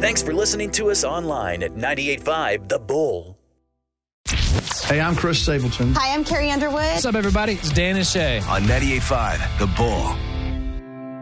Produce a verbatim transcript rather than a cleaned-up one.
Thanks for listening to us online at ninety-eight point five The Bull. Hey, I'm Chris Stapleton. Hi, I'm Carrie Underwood. What's up, everybody? It's Dan and Shay. On ninety-eight point five The Bull.